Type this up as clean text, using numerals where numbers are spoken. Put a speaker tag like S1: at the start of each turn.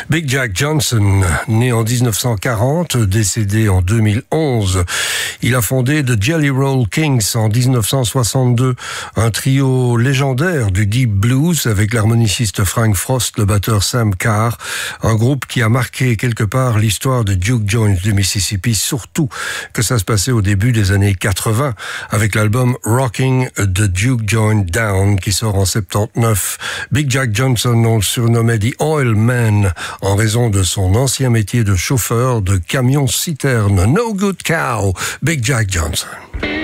S1: Big Jack Johnson, né en 1940, décédé en 2011. Il a fondé The Jelly Roll Kings en 1962, un trio légendaire du deep blues avec l'harmoniciste Frank Frost, le batteur Sam Carr, un groupe qui a marqué quelque part l'histoire de Duke Joint du Mississippi, surtout que ça se passait au début des années 80 avec l'album Rocking the Duke Joint Down qui sort en 79. Big Jack Johnson, on le surnommait The Oil Man en raison de son ancien métier de chauffeur de camion-citerne. No Good Cow, Big Jack Johnson.